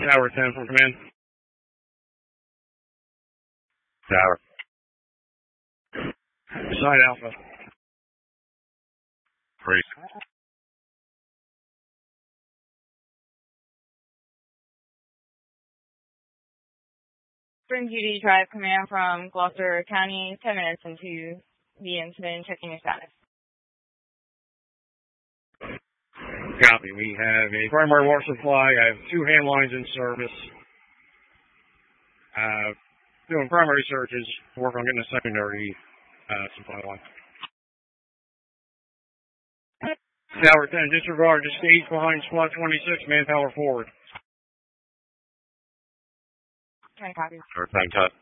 Tower 10 from command. Tower. Side Alpha. Freeze. Spring Duty Drive command from Gloucester County, 10 minutes into the incident, checking your status. Copy. We have a primary water supply. I have 2 hand lines in service. Doing primary searches, work on getting a secondary supply line. Tower 10, disregard to stage behind squad 26, manpower forward. Can I copy? Short time cut.